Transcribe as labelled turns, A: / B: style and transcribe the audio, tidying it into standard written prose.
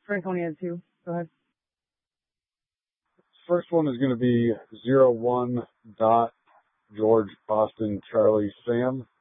A: Frank had 2. Go ahead.
B: First one is going to be 01 dot George Austin Charlie Sam.